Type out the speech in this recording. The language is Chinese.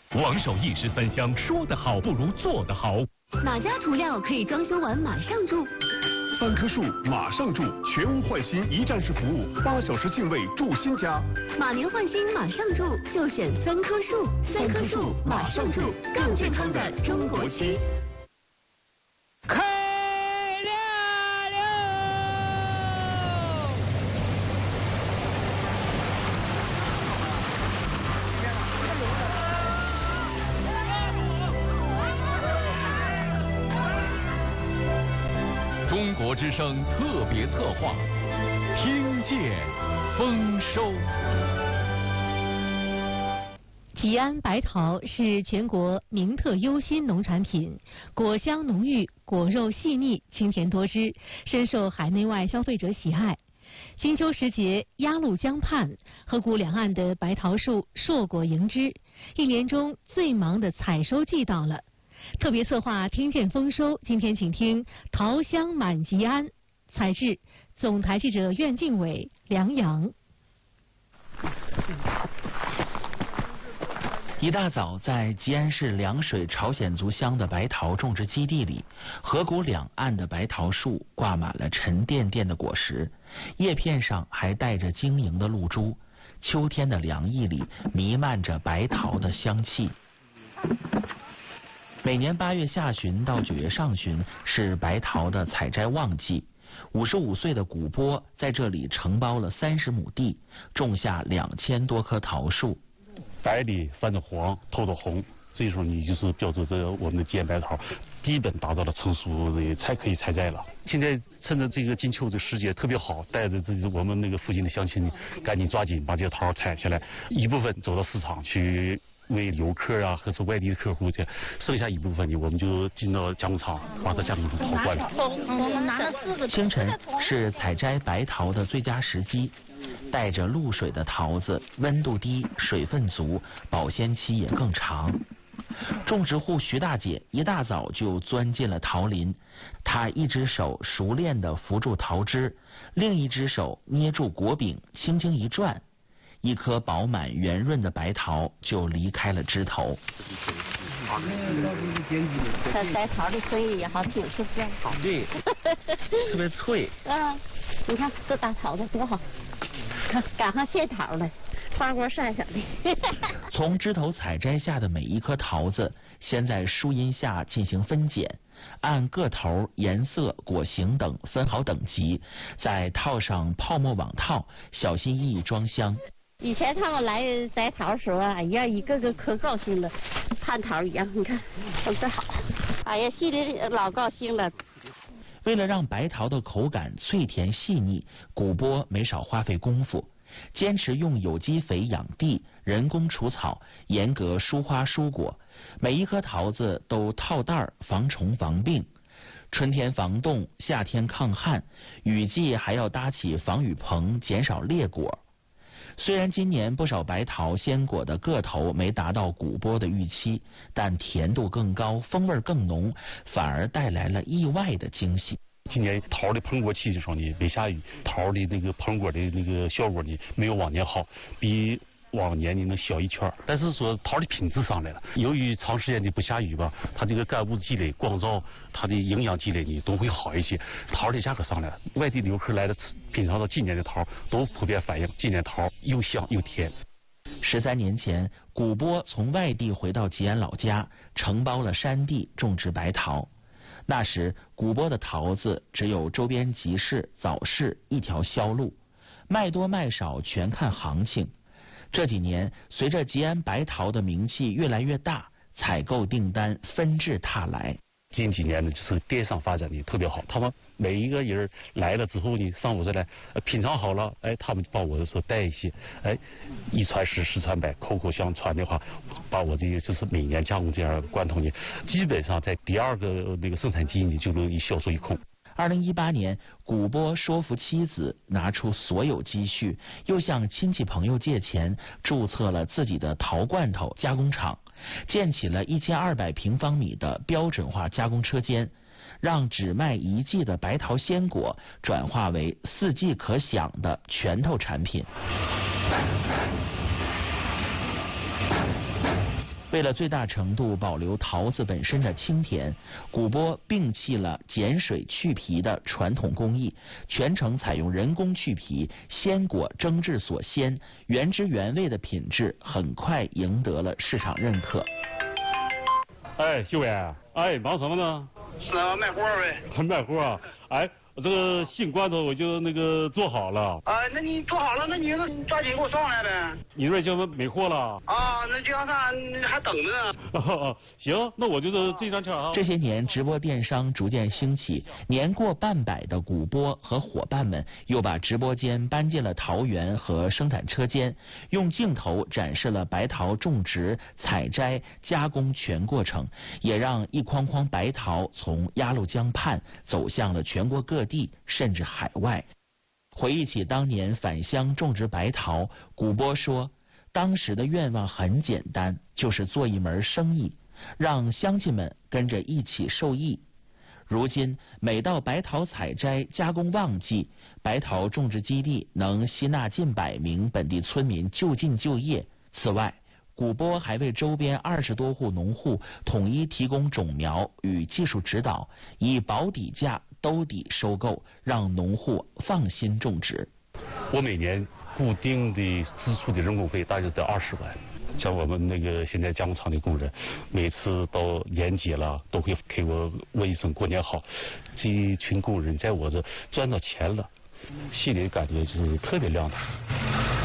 王守义13香，说得好不如做得好。 哪家涂料可以装修完马上住 ？3棵树马上住，全屋换新一站式服务，8小时净位住新家。 马年换新马上住，就选3棵树，3棵树马上住，更健康的中国区。 中国之声特别策划，听见丰收。 吉安白桃是全国名特优新农产品，果香浓郁，果肉细腻，清甜多汁，深受海内外消费者喜爱。金秋时节，鸭绿江畔，河谷两岸的白桃树硕果迎枝，一年中最忙的采收季到了。特别策划听见丰收，今天请听桃香满吉安，采制总台记者苑敬伟、梁阳。 一大早，在吉安市凉水朝鲜族乡的白桃种植基地里，河谷两岸的白桃树挂满了沉甸甸的果实，叶片上还带着晶莹的露珠。秋天的凉意里弥漫着白桃的香气。每年8月下旬到9月上旬是白桃的采摘旺季。55岁的古波在这里承包了30亩地，种下2000多棵桃树。 白里泛着黄，透着红，这时候你就是标志着我们的吉安白桃基本达到了成熟的才可以采摘了。现在趁着这个金秋的时节特别好，带着我们那个附近的乡亲赶紧抓紧把这个桃采下来，一部分走到市场去为游客啊，或是外地的客户去，剩下一部分呢，我们就进到加工厂，把它加工成桃罐了。 我们拿了4个。 清晨是采摘白桃的最佳时机，带着露水的桃子温度低，水分足，保鲜期也更长。种植户徐大姐一大早就钻进了桃林，她一只手熟练地扶住桃枝，另一只手捏住果柄，轻轻一转，一颗饱满圆润的白桃就离开了枝头。 这白桃的声音也好听，是不是？ 好，对，特别脆。 你看这大桃子多好，赶上谢桃了，花锅晒上的。 从枝头采摘下的每一颗桃子，先在树荫下进行分拣，按个头、颜色、果形等分好等级，再套上泡沫网套，小心翼翼装箱。 以前他们来摘桃的时候，哎呀，一个个可高兴了，蟠桃一样，你看种得好，哎呀，心里老高兴了。 为了让白桃的口感脆甜细腻，古波没少花费功夫，坚持用有机肥养地，人工除草，严格疏花疏果，每一颗桃子都套袋防虫防病。春天防冻，夏天抗旱，雨季还要搭起防雨棚，减少裂果。虽然今年不少白桃鲜果的个头没达到古波的预期，但甜度更高，风味更浓，反而带来了意外的惊喜。 今年桃的膨果期的时候呢，没下雨，桃的那个膨果的那个效果呢，没有往年好，比往年呢能小一圈，但是说桃的品质上来了。由于长时间的不下雨吧，它这个干物积累、光照，它的营养积累呢都会好一些。桃的价格上来了，外地的游客来了品尝到今年的桃，都普遍反映今年桃又香又甜。 13年前，古波从外地回到吉安老家，承包了山地种植白桃。那时古波的桃子只有周边集市、早市一条销路，卖多卖少全看行情。这几年，随着吉安白桃的名气越来越大，采购订单纷至沓来。 近几年呢，就是电商发展的特别好，他们每一个人来了之后呢，上我这来品尝好了，哎，他们帮我说带一些，哎，一传十，十传百，口口相传的话，把我这个就是每年加工这样的罐头呢，基本上在第2个那个生产季呢就能销售一空。 2018年，古波说服妻子拿出所有积蓄，又向亲戚朋友借钱，注册了自己的桃罐头加工厂，建起了1200平方米的标准化加工车间，让只卖1季的白桃鲜果转化为4季可享的拳头产品。 为了最大程度保留桃子本身的清甜，古波摒弃了碱水去皮的传统工艺，全程采用人工去皮，鲜果蒸制所鲜，原汁原味的品质很快赢得了市场认可。 哎，秀伟，哎，忙什么呢？ 是啊，卖货呗。 卖货啊？哎，这个杏罐头我就做好了。 啊，那你做好了，那你就抓紧给我上来呗。 你那叫没货了？ 啊，那经销商还等着呢。行，那我就是这张券啊。 这些年，直播电商逐渐兴起，年过半百的古波和伙伴们又把直播间搬进了桃园和生产车间，用镜头展示了白桃种植、采摘、加工全过程，也让一筐筐白桃从鸭绿江畔走向了全国各地，甚至海外。回忆起当年返乡种植白桃，古波说，当时的愿望很简单，就是做一门生意，让乡亲们跟着一起受益。如今每到白桃采摘加工旺季，白桃种植基地能吸纳近100名本地村民就近就业。此外，古波还为周边20多户农户统一提供种苗与技术指导，以保底价兜底收购，让农户放心种植。 我每年固定的支出的人工费大概在20万。像我们现在加工厂的工人，每次到年节了都会给我问一声过年好。这一群工人在我这赚到钱了，心里感觉就是特别亮堂。